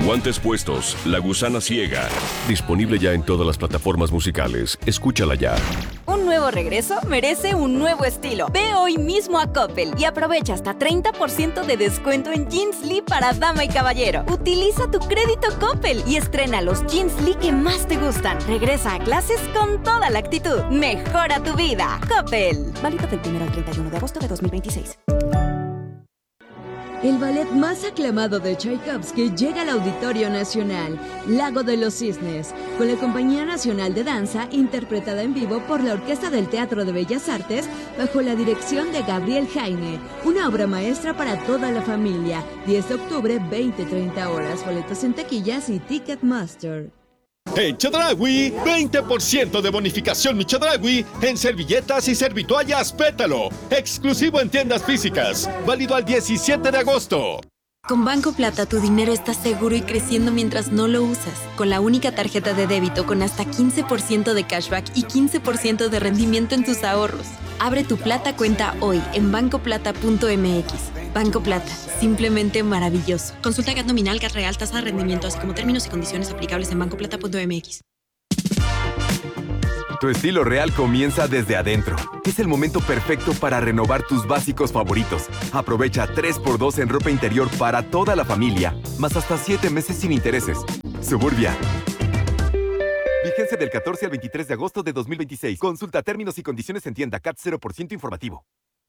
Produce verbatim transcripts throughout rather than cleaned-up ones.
Guantes puestos, La gusana ciega. Disponible ya en todas las plataformas musicales. Escúchala ya. Un nuevo regreso merece un nuevo estilo. Ve hoy mismo a Coppel y aprovecha hasta treinta por ciento de descuento en Jeans Lee para dama y caballero. Utiliza tu crédito Coppel y estrena los Jeans Lee que más te gustan. Regresa a clases con toda la actitud. Mejora tu vida. Coppel. Válido del primero al treinta y uno de agosto de dos mil veintiséis. El ballet más aclamado de Tchaikovsky llega al Auditorio Nacional, Lago de los Cisnes, con la Compañía Nacional de Danza, interpretada en vivo por la Orquesta del Teatro de Bellas Artes, bajo la dirección de Gabriel Jaime. Una obra maestra para toda la familia. diez de octubre, veinte a treinta horas. Boletos en taquillas y Ticketmaster. En Chedraui, veinte por ciento de bonificación mi Chedraui en servilletas y servitoallas Pétalo. Exclusivo en tiendas físicas. Válido al diecisiete de agosto. Con Banco Plata tu dinero está seguro y creciendo mientras no lo usas. Con la única tarjeta de débito con hasta quince por ciento de cashback y quince por ciento de rendimiento en tus ahorros. Abre tu Plata cuenta hoy en banco plata punto m x. Banco Plata, simplemente maravilloso. Consulta G A T nominal, G A T real, tasa de rendimiento, así como términos y condiciones aplicables en banco plata punto m x. Tu estilo real comienza desde adentro. Es el momento perfecto para renovar tus básicos favoritos. Aprovecha tres por dos en ropa interior para toda la familia, más hasta siete meses sin intereses. Suburbia. Vigencia del catorce al veintitrés de agosto de dos mil veintiséis. Consulta términos y condiciones en tienda. C A T cero por ciento informativo.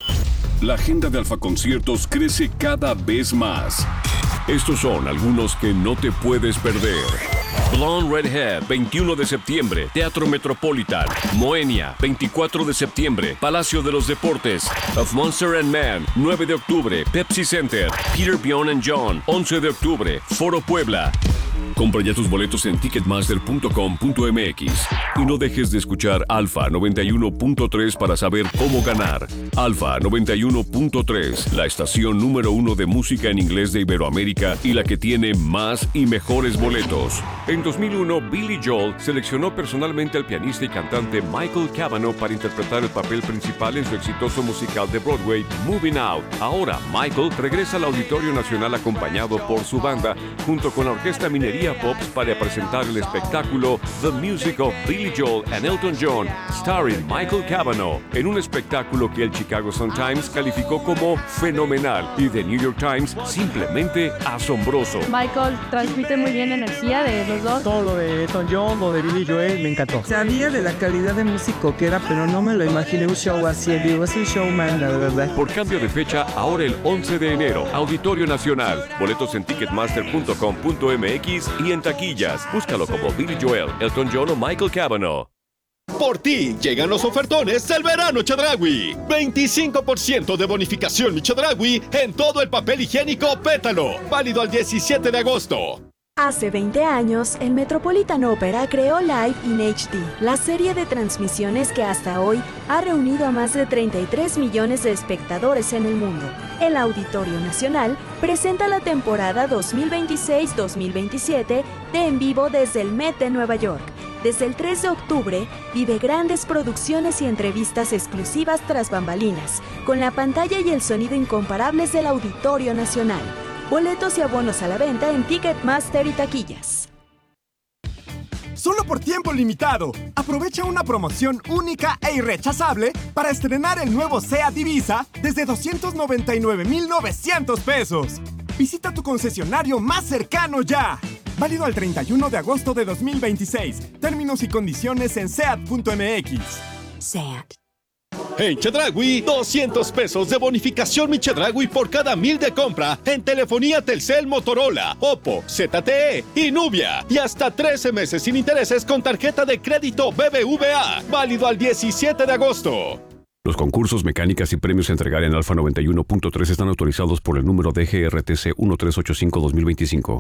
La agenda de Alfa Conciertos crece cada vez más. Estos son algunos que no te puedes perder. Blonde Redhead, veintiuno de septiembre, Teatro Metropolitan. Moenia, veinticuatro de septiembre, Palacio de los Deportes. Of Monster and Man, nueve de octubre, Pepsi Center. Peter, Bjorn and John, once de octubre, Foro Puebla. Compra ya tus boletos en ticketmaster punto com punto m x y no dejes de escuchar Alfa noventa y uno punto tres para saber cómo ganar. Alfa noventa y uno punto tres, la estación número uno de música en inglés de Iberoamérica y la que tiene más y mejores boletos. En dos mil uno, Billy Joel seleccionó personalmente al pianista y cantante Michael Cavanaugh para interpretar el papel principal en su exitoso musical de Broadway, Moving Out. Ahora, Michael regresa al Auditorio Nacional acompañado por su banda, junto con la Orquesta Minería Pops, para presentar el espectáculo The Music of Billy Joel and Elton John, starring Michael Cavanaugh, en un espectáculo que el Chicago Sun-Times calificó como fenomenal y The New York Times simplemente asombroso. Michael transmite muy bien energía de los dos. Todo lo de Elton John, lo de Billy Joel, me encantó. Sabía de la calidad de músico que era, pero no me lo imaginé un show así en vivo. Es un showman, la verdad. Por cambio de fecha, ahora el once de enero, Auditorio Nacional. Boletos en ticketmaster punto com punto m x y en taquillas. Búscalo como Billy Joel, Elton John o Michael Cavanaugh. Por ti llegan los ofertones del verano Chedraui. veinticinco por ciento de bonificación mi Chedraui en todo el papel higiénico Pétalo. Válido al diecisiete de agosto. Hace veinte años, el Metropolitan Opera creó Live in H D, la serie de transmisiones que hasta hoy ha reunido a más de treinta y tres millones de espectadores en el mundo. El Auditorio Nacional presenta la temporada dos mil veintiséis dos mil veintisiete de En Vivo desde el Met de Nueva York. Desde el tres de octubre, vive grandes producciones y entrevistas exclusivas tras bambalinas, con la pantalla y el sonido incomparables del Auditorio Nacional. Boletos y abonos a la venta en Ticketmaster y taquillas. Solo por tiempo limitado, aprovecha una promoción única e irrechazable para estrenar el nuevo SEAT Ibiza desde doscientos noventa y nueve mil novecientos pesos. Visita tu concesionario más cercano ya. Válido al treinta y uno de agosto de dos mil veintiséis. Términos y condiciones en seat punto m x. SEAT. En Chedraui, doscientos pesos de bonificación mi Chedraui por cada mil de compra en telefonía Telcel, Motorola, Oppo, Z T E y Nubia. Y hasta trece meses sin intereses con tarjeta de crédito B B V A. Válido al diecisiete de agosto. Los concursos, mecánicas y premios a entregar en Alfa noventa y uno punto tres están autorizados por el número D G R T C uno tres ocho cinco dos mil veinticinco.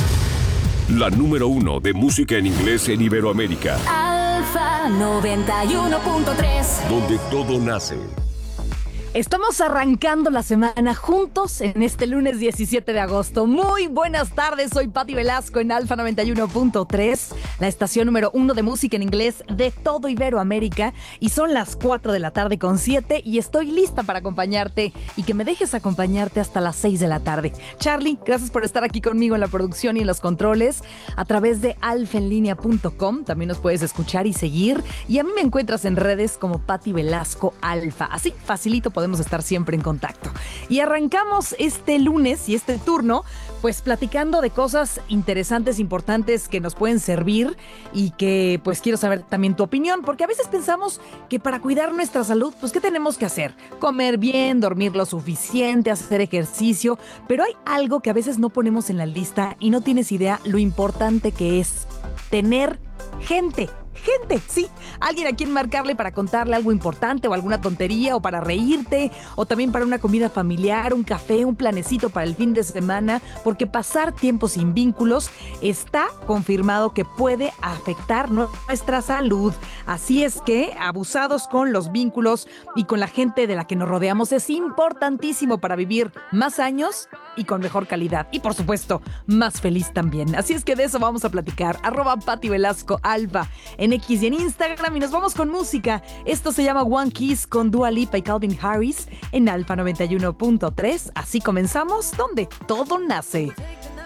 La número uno de música en inglés en Iberoamérica. Alfa noventa y uno punto tres. Donde todo nace. Estamos arrancando la semana juntos en este lunes diecisiete de agosto. Muy buenas tardes, soy Pati Velasco en Alfa noventa y uno punto tres, la estación número uno de música en inglés de todo Iberoamérica. Y son las cuatro de la tarde con siete y estoy lista para acompañarte y que me dejes acompañarte hasta las seis de la tarde. Charlie, gracias por estar aquí conmigo en la producción y en los controles a través de alfa en línea punto com. También nos puedes escuchar y seguir. Y a mí me encuentras en redes como Pati Velasco Alfa. Así, facilito, podemos estar siempre en contacto. Y arrancamos este lunes y este turno pues platicando de cosas interesantes, importantes que nos pueden servir y que pues quiero saber también tu opinión, porque a veces pensamos que para cuidar nuestra salud, pues ¿qué tenemos que hacer? Comer bien, dormir lo suficiente, hacer ejercicio, pero hay algo que a veces no ponemos en la lista y no tienes idea lo importante que es tener gente. Gente, sí, alguien a quien marcarle para contarle algo importante o alguna tontería o para reírte o también para una comida familiar, un café, un planecito para el fin de semana, porque pasar tiempo sin vínculos está confirmado que puede afectar nuestra salud. Así es que abusados con los vínculos y con la gente de la que nos rodeamos es importantísimo para vivir más años y con mejor calidad y por supuesto más feliz también. Así es que de eso vamos a platicar. Arroba Pati Velasco Alfa en X y en Instagram y nos vamos con música. Esto se llama One Kiss con Dua Lipa y Calvin Harris en Alfa noventa y uno punto tres. Así comenzamos donde todo nace.